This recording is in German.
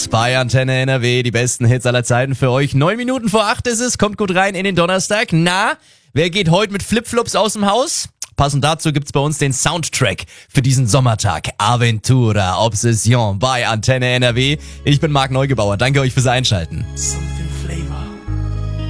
Hits bei Antenne NRW. Die besten Hits aller Zeiten für euch. 9 Minuten vor 8 ist es. Kommt gut rein in den Donnerstag. Na, wer geht heute mit Flipflops aus dem Haus? Passend dazu gibt's bei uns den Soundtrack für diesen Sommertag. Aventura, Obsession bei Antenne NRW. Ich bin Marc Neugebauer. Danke euch fürs Einschalten.